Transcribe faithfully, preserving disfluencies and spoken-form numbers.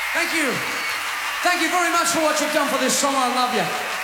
Thank you. Thank you very much for what you've done for this song. I love you.